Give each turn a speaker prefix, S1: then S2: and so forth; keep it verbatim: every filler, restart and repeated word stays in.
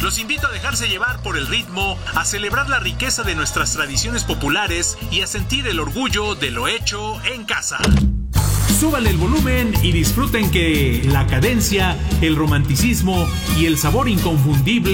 S1: Los invito a dejarse llevar por el ritmo, a celebrar la riqueza de nuestras tradiciones populares y a sentir el orgullo de lo hecho en casa. Súbanle el volumen y disfruten que la cadencia, el romanticismo y el sabor inconfundible